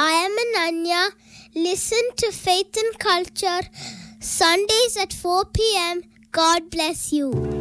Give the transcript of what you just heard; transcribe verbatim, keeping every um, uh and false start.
I am Ananya. Listen to Faith and Culture Sundays at four p.m. God bless you.